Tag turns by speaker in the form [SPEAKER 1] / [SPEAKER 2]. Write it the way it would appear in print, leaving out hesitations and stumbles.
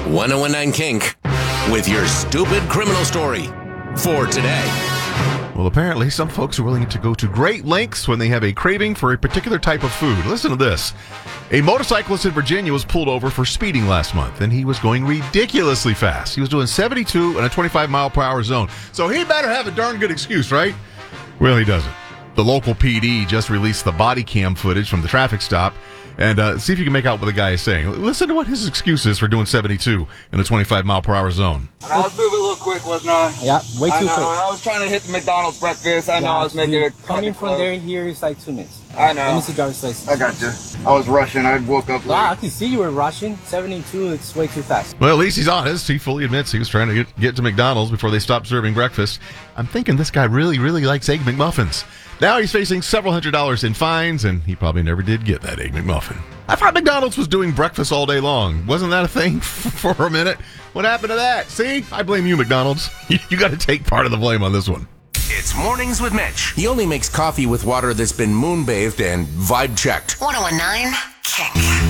[SPEAKER 1] 1019 Kink with your stupid criminal story for today.
[SPEAKER 2] Well, apparently some folks are willing to go to great lengths when they have a craving for a particular type of food. Listen to this. A motorcyclist in Virginia was pulled over for speeding last month, and he was going ridiculously fast. He was doing 72 in a 25-mile-per-hour zone. So he better have a darn good excuse, right? Well, he doesn't. The local PD just released the body cam footage from the traffic stop, and see if you can make out what the guy is saying. Listen to what his excuse is for doing 72 in a 25-mile-per-hour zone.
[SPEAKER 3] I was moving a little quick, wasn't I?
[SPEAKER 4] Yeah, way too quick.
[SPEAKER 3] I was trying to hit the McDonald's breakfast. I know I was making it.
[SPEAKER 4] Coming from there and here is like 2 minutes.
[SPEAKER 3] I know.
[SPEAKER 4] Let me see driver's license.
[SPEAKER 3] I got you. I was rushing. I woke up late.
[SPEAKER 4] Wow, I can see you were rushing. 72, it's way too fast.
[SPEAKER 2] Well, at least he's honest. He fully admits he was trying to get to McDonald's before they stopped serving breakfast. I'm thinking this guy really, really likes Egg McMuffins. Now he's facing several $100s in fines, and he probably never did get that Egg McMuffin. I thought McDonald's was doing breakfast all day long. Wasn't that a thing for a minute? What happened to that? See? I blame you, McDonald's. You got to take part of the blame on this one.
[SPEAKER 1] It's Mornings with Mitch. He only makes coffee with water that's been moon-bathed and vibe-checked.
[SPEAKER 5] 1019 Kink.